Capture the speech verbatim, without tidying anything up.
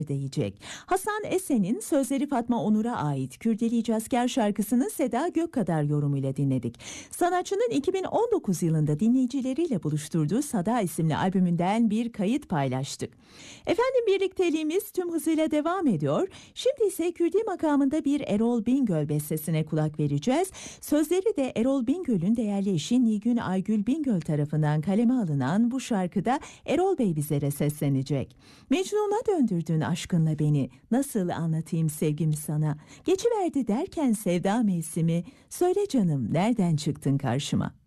değecek. Hasan Esen'in sözleri Fatma Onur'a ait Kürdeli Cazker şarkısını Seda Gökkadar yorumuyla dinledik. Sanatçının iki bin on dokuz yılında dinleyicileriyle buluşturduğu Sada isimli albümünden bir kayıt paylaştık. Efendim, birlikteliğimiz tüm hızıyla devam ediyor. Şimdi ise Kürdi makamında bir Erol Bingöl bestesine kulak vereceğiz. Sözleri de Erol Bingöl'ün değerli eşi Nilgün Aygül Bingöl tarafından kaleme alınan bu şarkıda Erol Bey bizlere seslenecek. Mecnun'a döndürdün aşkınla beni, nasıl anlatayım sevgimi sana, geçiverdi derken sevda mevsimi, söyle canım nereden çıktın karşıma?